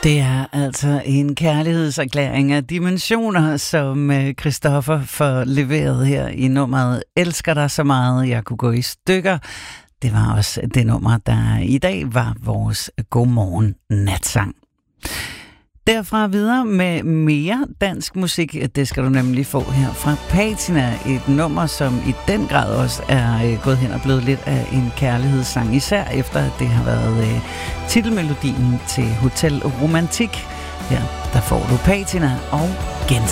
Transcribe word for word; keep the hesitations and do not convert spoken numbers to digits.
Det er altså en kærlighedserklæring af dimensioner, som Christoffer får leveret her i nummeret Elsker dig så meget, jeg kunne gå i stykker. Det var også det nummer, der i dag var vores Godmorgen natsang. Derfra videre med mere dansk musik. Det skal du nemlig få her fra Patina. Et nummer, som i den grad også er gået hen og blevet lidt af en kærlighedssang. Især efter, at det har været uh, titelmelodien til Hotel Romantik. Her der får du Patina og Gen.